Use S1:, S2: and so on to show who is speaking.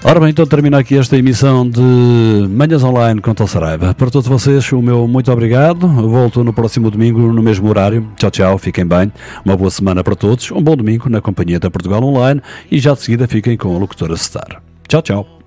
S1: Ora bem, então termina aqui esta emissão de Manhãs Online com Tom Saraiva. Para todos vocês, o meu muito obrigado. Volto no próximo domingo, no mesmo horário. Tchau, tchau, fiquem bem. Uma boa semana para todos. Um bom domingo na companhia da Portugal Online e já de seguida fiquem com a locutora Star. Tchau, tchau.